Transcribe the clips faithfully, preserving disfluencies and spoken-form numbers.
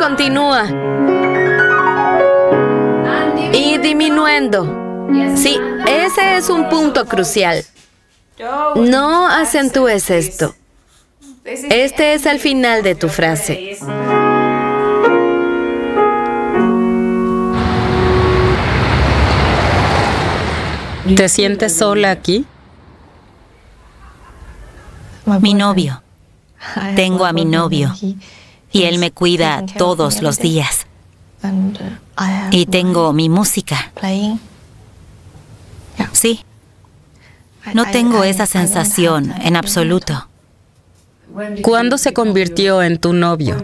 continúa. Y diminuendo. Sí, ese es un punto crucial. No acentúes esto. Este es el final de tu frase. ¿Te sientes sola aquí? Mi novio. Tengo a mi novio y él me cuida todos los días. Y tengo mi música. Sí. No tengo esa sensación en absoluto. ¿Cuándo se convirtió en tu novio?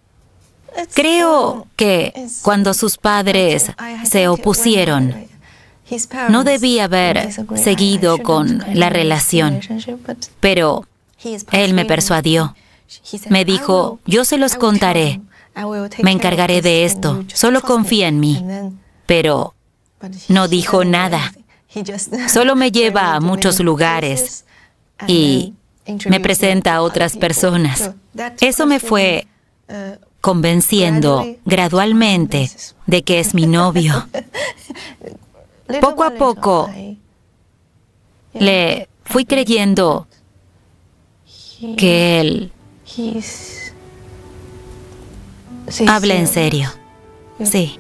Creo que cuando sus padres se opusieron, no debía haber seguido con la relación, pero él me persuadió. Me dijo, yo se los contaré, me encargaré de esto, solo confía en mí. Pero no dijo nada. Solo me lleva a muchos lugares y me presenta a otras personas. Eso me fue convenciendo gradualmente de que es mi novio. Poco a poco le fui creyendo que él habla en serio. Sí.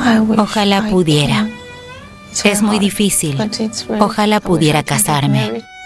Ojalá pudiera. Es muy difícil. Ojalá pudiera casarme.